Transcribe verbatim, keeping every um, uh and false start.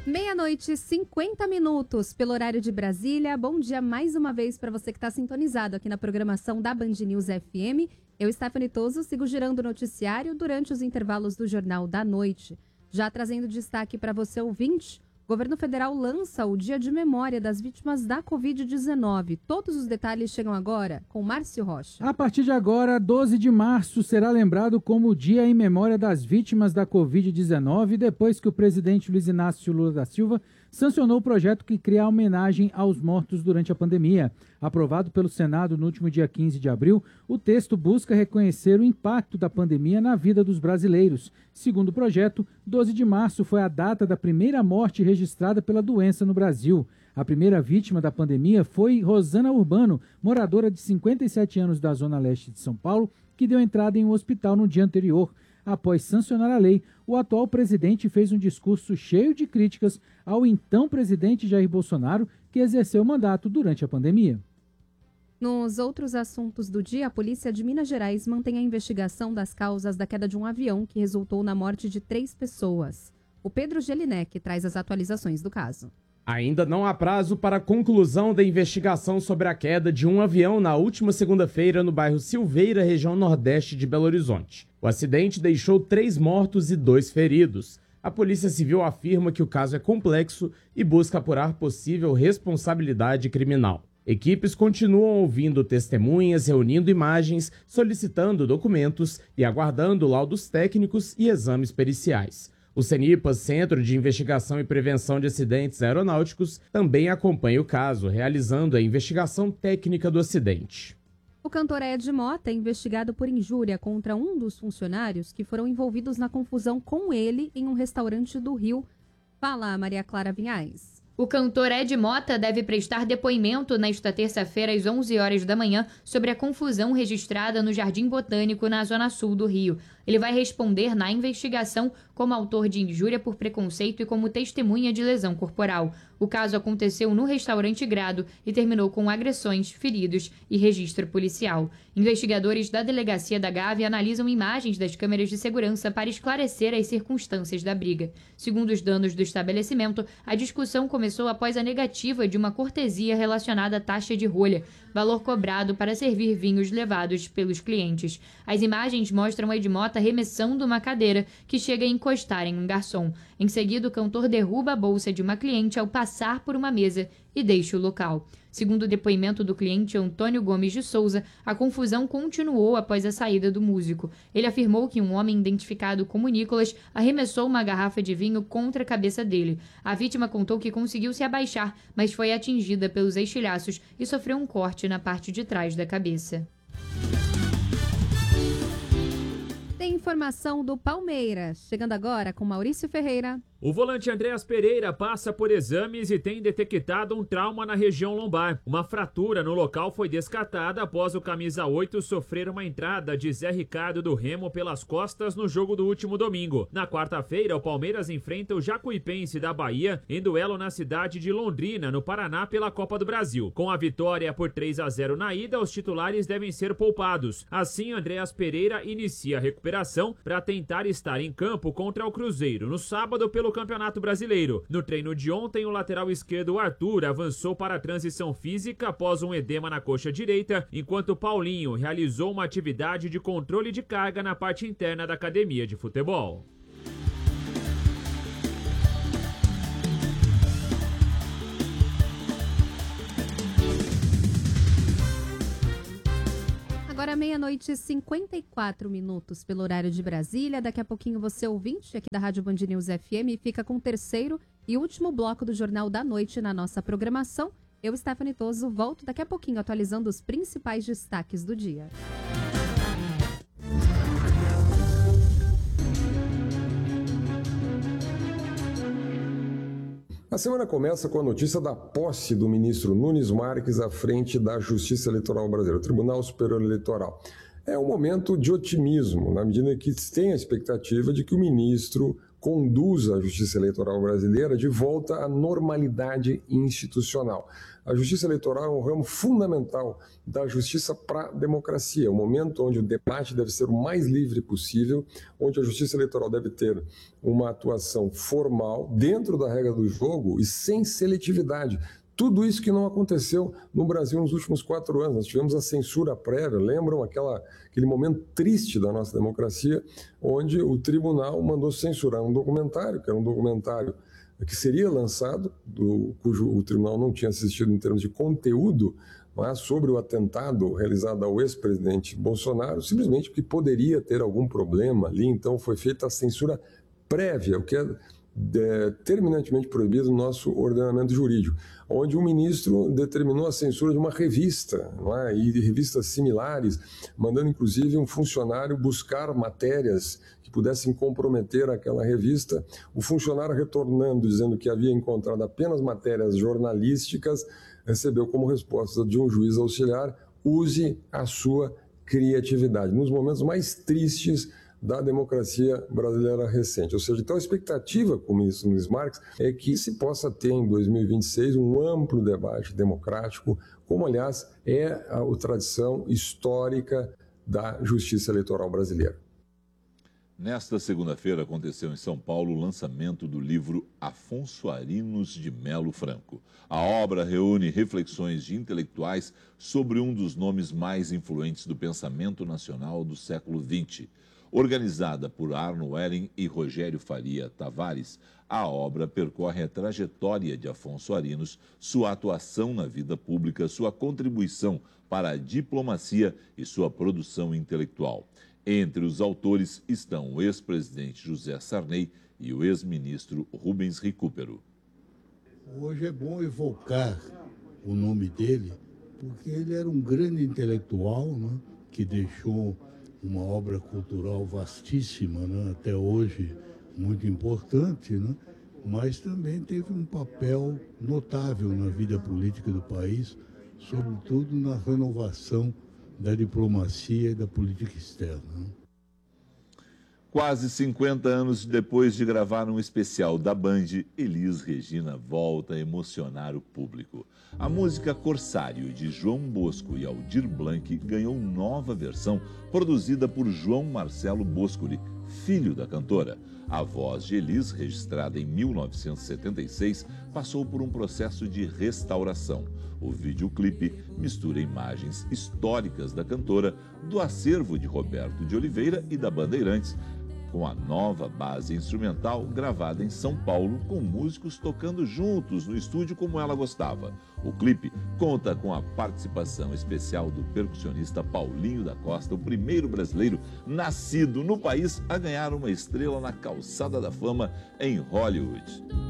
Meia-noite, cinquenta minutos pelo horário de Brasília. Bom dia mais uma vez para você que está sintonizado aqui na programação da Band News F M. Eu, Stephanie Toso, sigo girando o noticiário durante os intervalos do Jornal da Noite. Já trazendo destaque para você, ouvinte, o governo federal lança o Dia de Memória das Vítimas da covid dezenove. Todos os detalhes chegam agora com Márcio Rocha. A partir de agora, doze de março, será lembrado como o Dia em Memória das Vítimas da covid dezenove, depois que o presidente Luiz Inácio Lula da Silva sancionou o projeto que cria a homenagem aos mortos durante a pandemia. Aprovado pelo Senado no último dia quinze de abril, o texto busca reconhecer o impacto da pandemia na vida dos brasileiros. Segundo o projeto, doze de março foi a data da primeira morte registrada pela doença no Brasil. A primeira vítima da pandemia foi Rosana Urbano, moradora de cinquenta e sete anos da Zona Leste de São Paulo, que deu entrada em um hospital no dia anterior. Após sancionar a lei, o atual presidente fez um discurso cheio de críticas ao então presidente Jair Bolsonaro, que exerceu o mandato durante a pandemia. Nos outros assuntos do dia, a Polícia de Minas Gerais mantém a investigação das causas da queda de um avião que resultou na morte de três pessoas. O Pedro Gelinek traz as atualizações do caso. Ainda não há prazo para a conclusão da investigação sobre a queda de um avião na última segunda-feira no bairro Silveira, região nordeste de Belo Horizonte. O acidente deixou três mortos e dois feridos. A Polícia Civil afirma que o caso é complexo e busca apurar possível responsabilidade criminal. Equipes continuam ouvindo testemunhas, reunindo imagens, solicitando documentos e aguardando laudos técnicos e exames periciais. O CENIPAS, Centro de Investigação e Prevenção de Acidentes Aeronáuticos, também acompanha o caso, realizando a investigação técnica do acidente. O cantor Ed Mota é investigado por injúria contra um dos funcionários que foram envolvidos na confusão com ele em um restaurante do Rio. Fala, Maria Clara Vinhais. O cantor Ed Mota deve prestar depoimento nesta terça-feira às onze horas da manhã sobre a confusão registrada no Jardim Botânico, na zona sul do Rio. Ele vai responder na investigação como autor de injúria por preconceito e como testemunha de lesão corporal. O caso aconteceu no restaurante Grado e terminou com agressões, feridos e registro policial. Investigadores da Delegacia da Gávea analisam imagens das câmeras de segurança para esclarecer as circunstâncias da briga. Segundo os donos do estabelecimento, a discussão começou após a negativa de uma cortesia relacionada à taxa de rolha, valor cobrado para servir vinhos levados pelos clientes. As imagens mostram Ed Mota arremessando uma cadeira que chega a encostar em um garçom. Em seguida, o cantor derruba a bolsa de uma cliente ao passar por uma mesa e deixa o local. Segundo o depoimento do cliente Antônio Gomes de Souza, a confusão continuou após a saída do músico. Ele afirmou que um homem identificado como Nicolas arremessou uma garrafa de vinho contra a cabeça dele. A vítima contou que conseguiu se abaixar, mas foi atingida pelos estilhaços e sofreu um corte na parte de trás da cabeça. Tem informação do Palmeiras. Chegando agora com Maurício Ferreira. O volante Andréas Pereira passa por exames e tem detectado um trauma na região lombar. Uma fratura no local foi descartada após o camisa oito sofrer uma entrada de Zé Ricardo do Remo pelas costas no jogo do último domingo. Na quarta-feira, o Palmeiras enfrenta o Jacuipense da Bahia em duelo na cidade de Londrina, no Paraná, pela Copa do Brasil. Com a vitória por três a zero na ida, os titulares devem ser poupados. Assim, Andréas Pereira inicia a recuperação para tentar estar em campo contra o Cruzeiro no sábado pelo Campeonato Brasileiro. No treino de ontem, o lateral esquerdo Arthur avançou para a transição física após um edema na coxa direita, enquanto Paulinho realizou uma atividade de controle de carga na parte interna da academia de futebol. Agora meia-noite e cinquenta e quatro minutos pelo horário de Brasília. Daqui a pouquinho você, ouvinte aqui da Rádio Band News F M, fica com o terceiro e último bloco do Jornal da Noite na nossa programação. Eu, Stephanie Toso, volto daqui a pouquinho atualizando os principais destaques do dia. A semana começa com a notícia da posse do ministro Nunes Marques à frente da Justiça Eleitoral Brasileira, o Tribunal Superior Eleitoral. É um momento de otimismo, na medida que se tem a expectativa de que o ministro conduza a Justiça Eleitoral brasileira de volta à normalidade institucional. A Justiça Eleitoral é um ramo fundamental da justiça para a democracia, um momento onde o debate deve ser o mais livre possível, onde a Justiça Eleitoral deve ter uma atuação formal, dentro da regra do jogo e sem seletividade. Tudo isso que não aconteceu no Brasil nos últimos quatro anos. Nós tivemos a censura prévia, lembram aquela, aquele momento triste da nossa democracia, onde o tribunal mandou censurar um documentário, que era um documentário que seria lançado, do, cujo o tribunal não tinha assistido em termos de conteúdo, mas sobre o atentado realizado ao ex-presidente Bolsonaro, simplesmente porque poderia ter algum problema ali, então foi feita a censura prévia, o que é, é terminantemente proibido no nosso ordenamento jurídico, onde o ministro determinou a censura de uma revista, não é? E de revistas similares, mandando inclusive um funcionário buscar matérias que pudessem comprometer aquela revista. O funcionário, retornando, dizendo que havia encontrado apenas matérias jornalísticas, recebeu como resposta de um juiz auxiliar: use a sua criatividade. Nos momentos mais tristes da democracia brasileira recente. Ou seja, então a expectativa com o ministro Nunes Marques é que se possa ter em dois mil e vinte e seis um amplo debate democrático, como aliás é a, a tradição histórica da justiça eleitoral brasileira. Nesta segunda-feira aconteceu em São Paulo o lançamento do livro Afonso Arinos de Melo Franco. A obra reúne reflexões de intelectuais sobre um dos nomes mais influentes do pensamento nacional do século vinte. Organizada por Arno Wering e Rogério Faria Tavares, a obra percorre a trajetória de Afonso Arinos, sua atuação na vida pública, sua contribuição para a diplomacia e sua produção intelectual. Entre os autores estão o ex-presidente José Sarney e o ex-ministro Rubens Recupero. Hoje é bom evocar o nome dele, porque ele era um grande intelectual, né, que deixou uma obra cultural vastíssima, né, até hoje muito importante, né, mas também teve um papel notável na vida política do país, sobretudo na renovação da diplomacia e da política externa. Quase cinquenta anos depois de gravar um especial da Band, Elis Regina volta a emocionar o público. A música Corsário, de João Bosco e Aldir Blanc, ganhou nova versão produzida por João Marcelo Boscoli, filho da cantora. A voz de Elis, registrada em mil novecentos e setenta e seis, passou por um processo de restauração. O videoclipe mistura imagens históricas da cantora, do acervo de Roberto de Oliveira e da Bandeirantes, com a nova base instrumental gravada em São Paulo, com músicos tocando juntos no estúdio como ela gostava. O clipe conta com a participação especial do percussionista Paulinho da Costa, o primeiro brasileiro nascido no país a ganhar uma estrela na calçada da fama em Hollywood.